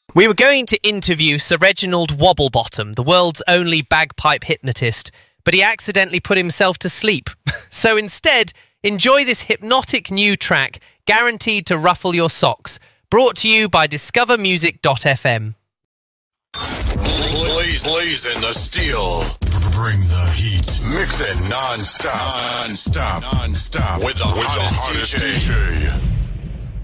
We were going to interview Sir Reginald Wobblebottom, the world's only bagpipe hypnotist, but he accidentally put himself to sleep. So instead, enjoy this hypnotic new track, guaranteed to ruffle your socks, brought to you by discovermusic.fm. Blazing the steel. Bring the heat. Mix it non-stop. Non-stop. With the hottest DJ.